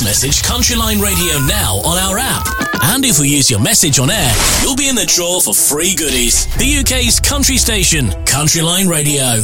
message Countryline Radio now on our app. And if we use your message on air, you'll be in the draw for free goodies. The UK's country station, Countryline Radio.